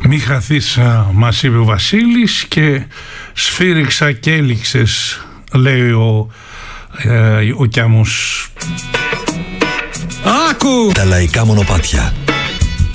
Μη χαθείς, μας είπε ο Βασίλης, και σφύριξα και έληξες, λέει ο Κιάμος. Άκου! Τα λαϊκά μονοπάτια.